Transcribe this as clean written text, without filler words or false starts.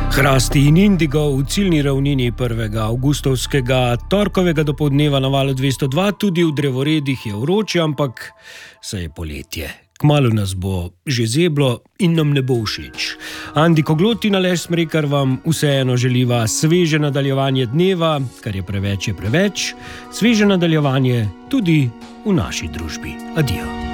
Hrasti in indigo v ciljni ravnini 1. avgustovskega torkovega dopoldneva na valu 202, tudi v drevoredih je vroče, ampak saj je poletje. Kmalu nas bo že zeblo in nam ne bo všeč. Andi Koglot in Aleš Smrekar vam vseeno želiva sveže nadaljevanje dneva, kar je preveč, sveže nadaljevanje tudi v naši družbi. Adijo.